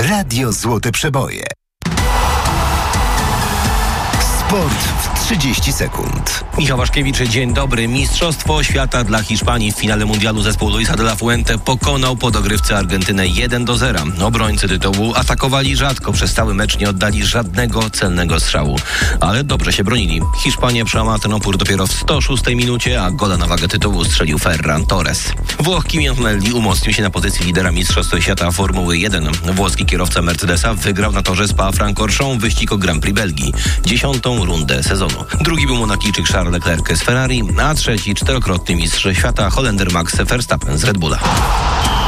Radio Złote Przeboje. Sport w 30 sekund. Michał Waszkiewicz, dzień dobry. Mistrzostwo świata dla Hiszpanii w finale mundialu zespół Luisa de la Fuente pokonał po dogrywce Argentynę 1-0. Obrońcy tytułu atakowali rzadko, przez cały mecz nie oddali żadnego celnego strzału. Ale dobrze się bronili. Hiszpania przełamała ten opór dopiero w 106 minucie, a gola na wagę tytułu strzelił Ferran Torres. Włoch Kimi Antonelli umocnił się na pozycji lidera Mistrzostw Świata Formuły 1. Włoski kierowca Mercedesa wygrał na torze Spa-Francorchamps wyścig o Grand Prix Belgii. 10. rundę sezonu. Drugi był Monakijczyk Charles Leclerc z Ferrari, a trzeci czterokrotny mistrz świata Holender Max Verstappen z Red Bulla.